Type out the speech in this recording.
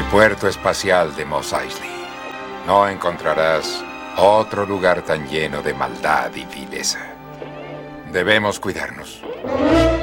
puerto espacial de Mos Eisley. No encontrarás otro lugar tan lleno de maldad y vileza. Debemos cuidarnos.